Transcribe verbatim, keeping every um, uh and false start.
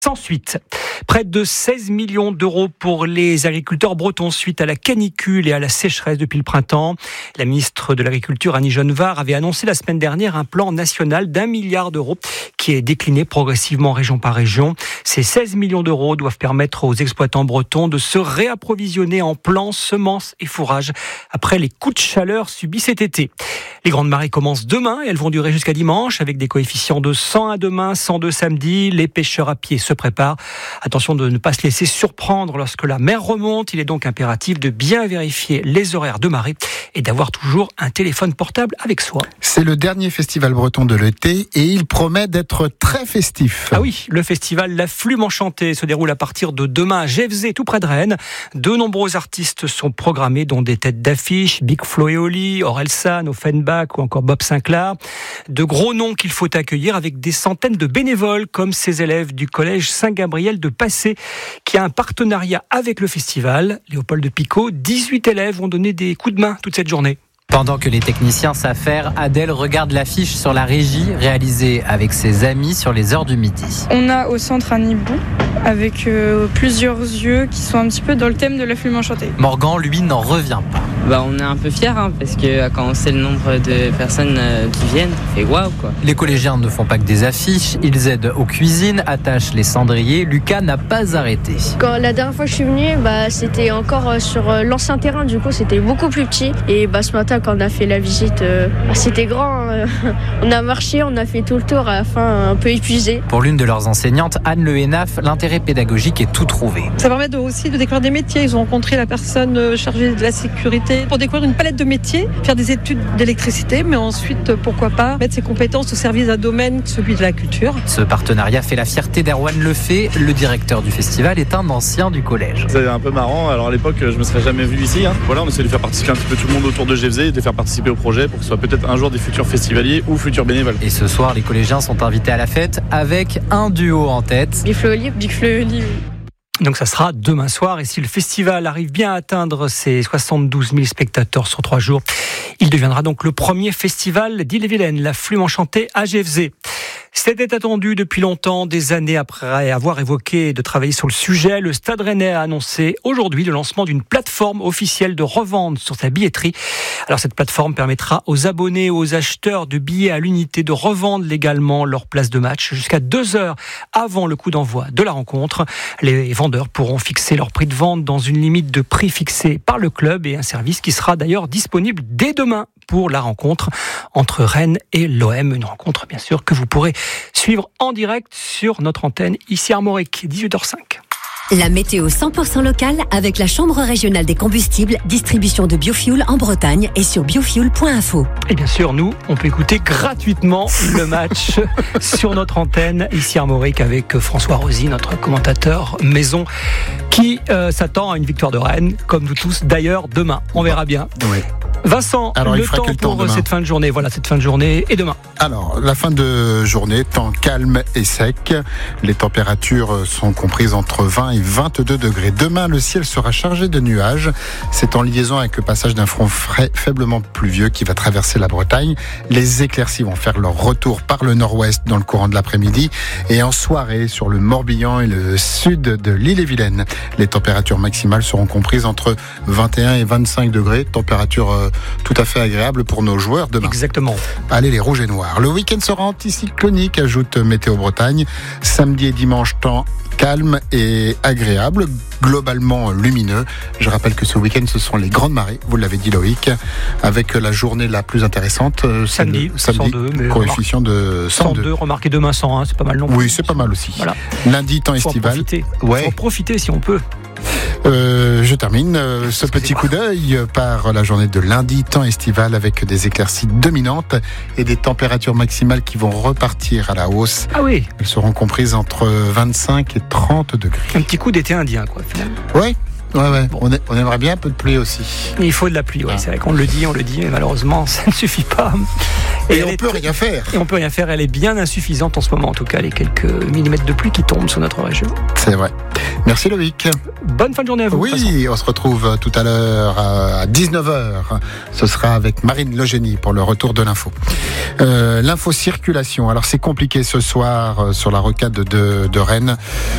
Sans suite, près de seize millions d'euros pour les agriculteurs bretons suite à la canicule et à la sécheresse depuis le printemps. La ministre de l'Agriculture, Annie Genevard, avait annoncé la semaine dernière un plan national d'un milliard d'euros qui est décliné progressivement région par région. Ces seize millions d'euros doivent permettre aux exploitants bretons de se réapprovisionner en plants, semences et fourrages après les coups de chaleur subis cet été. Les grandes marées commencent demain et elles vont durer jusqu'à dimanche avec des coefficients de cent un demain, cent deux samedi. Les pêcheurs à pied se prépare. Attention de ne pas se laisser surprendre lorsque la mer remonte. Il est donc impératif de bien vérifier les horaires de marée et d'avoir toujours un téléphone portable avec soi. C'est le dernier festival breton de l'été et il promet d'être très festif. Ah oui, le festival La Flume Enchantée se déroule à partir de demain à Gévesay, tout près de Rennes. De nombreux artistes sont programmés, dont des têtes d'affiche, Big Flo et Oli, Orelsan, Offenbach ou encore Bob Sinclair. De gros noms qu'il faut accueillir avec des centaines de bénévoles comme ces élèves du collège Saint-Gabriel de Passé qui a un partenariat avec le festival. Léopold Picot, dix-huit élèves vont donner des coups de main toute cette journée. Pendant que les techniciens s'affairent, Adèle regarde l'affiche sur la régie réalisée avec ses amis sur les heures du midi. On a au centre un hibou avec euh, plusieurs yeux qui sont un petit peu dans le thème de la flume enchantée. Morgan, lui, n'en revient pas. Bah, on est un peu fiers hein, parce que quand on sait le nombre de personnes euh, qui viennent, on fait waouh quoi. Les collégiens ne font pas que des affiches, ils aident aux cuisines, attachent les cendriers. Lucas n'a pas arrêté. Quand la dernière fois que je suis venue, bah, c'était encore sur l'ancien terrain, du coup c'était beaucoup plus petit. Et bah, ce matin quand on a fait la visite, euh, bah, c'était grand. Hein. On a marché, on a fait tout le tour, à la fin un peu épuisé. Pour l'une de leurs enseignantes, Anne Le Hénaf, l'intérêt pédagogique est tout trouvé. Ça permet de, aussi de découvrir des métiers. Ils ont rencontré la personne chargée de la sécurité pour découvrir une palette de métiers, faire des études d'électricité, mais ensuite, pourquoi pas, mettre ses compétences au service d'un domaine, celui de la culture. Ce partenariat fait la fierté d'Erwan Lefebvre. Le directeur du festival est un ancien du collège. C'est un peu marrant. Alors à l'époque, je me serais jamais vu ici. Hein. Voilà, on essaie de faire participer un petit peu tout le monde autour de Gévesay et de les faire participer au projet pour que ce soit peut-être un jour des futurs festivaliers ou futurs bénévoles. Et ce soir, les collégiens sont invités à la fête avec un duo en tête. Big Flo et Oli, Big Flo et Oli. Donc ça sera demain soir et si le festival arrive bien à atteindre ses soixante-douze mille spectateurs sur trois jours, il deviendra donc le premier festival d'Ille-et-Vilaine, la Flume Enchantée à Gévesay. C'était attendu depuis longtemps, des années après avoir évoqué de travailler sur le sujet. Le Stade Rennais a annoncé aujourd'hui le lancement d'une plateforme officielle de revente sur sa billetterie. Alors cette plateforme permettra aux abonnés et aux acheteurs de billets à l'unité de revendre légalement leur place de match jusqu'à deux heures avant le coup d'envoi de la rencontre. Les vendeurs pourront fixer leur prix de vente dans une limite de prix fixée par le club et un service qui sera d'ailleurs disponible dès demain pour la rencontre entre Rennes et l'O M. Une rencontre bien sûr que vous pourrez suivre en direct sur notre antenne ici à Armorique, dix-huit heures cinq. La météo cent pour cent locale avec la Chambre régionale des combustibles, distribution de biofuel en Bretagne et sur biofuel point info. Et bien sûr, nous, on peut écouter gratuitement le match sur notre antenne ici à Armorique avec François Rosy, notre commentateur maison, qui euh, s'attend à une victoire de Rennes, comme nous tous d'ailleurs demain. On verra bien. Oui. Vincent, Alors, le il temps le temps pour demain. cette fin de journée. Voilà, cette fin de journée et demain. Alors, la fin de journée, temps calme et sec. Les températures sont comprises entre vingt et vingt-deux degrés. Demain, le ciel sera chargé de nuages. C'est en liaison avec le passage d'un front frais faiblement pluvieux qui va traverser la Bretagne. Les éclaircies vont faire leur retour par le nord-ouest dans le courant de l'après-midi. Et en soirée, sur le Morbihan et le sud de l'Ille-et-Vilaine, les températures maximales seront comprises entre vingt et un et vingt-cinq degrés. Température euh, tout à fait agréable pour nos joueurs demain. Exactement. Allez, les rouges et noirs. Le week-end sera anticyclonique, ajoute Météo Bretagne. Samedi et dimanche, temps calme et agréable, globalement lumineux. Je rappelle que ce week-end, ce sont les grandes marées, vous l'avez dit Loïc, avec la journée la plus intéressante. Samedi, le, samedi cent deux, mais coefficient de cent deux. cent deux, remarquez demain cent un, c'est pas mal non plus. Oui, c'est pas mal aussi. Voilà. Lundi, temps Faut en estival. profiter. Ouais. Faut en profiter si on peut. Euh, je termine euh, ce petit coup d'œil par la journée de lundi, temps estival avec des éclaircies dominantes et des températures maximales qui vont repartir à la hausse. Ah oui. Elles seront comprises entre vingt-cinq et trente degrés. Un petit coup d'été indien, quoi, finalement. Ouais. Ouais, ouais. Bon. On, est, on aimerait bien un peu de pluie aussi. Et il faut de la pluie, ouais. Ah. C'est vrai qu'on le dit, on le dit, mais malheureusement, ça ne suffit pas. Et, elle on est- peut rien faire. Et on peut rien faire, elle est bien insuffisante en ce moment, en tout cas, les quelques millimètres de pluie qui tombent sur notre région. C'est vrai. Merci Loïc. Bonne fin de journée à vous. de toute façon. Oui, on se retrouve tout à l'heure à dix-neuf heures. Ce sera avec Marine Legénie pour le retour de l'info. Euh, l'info circulation. Alors c'est compliqué ce soir euh, sur la rocade de, de Rennes.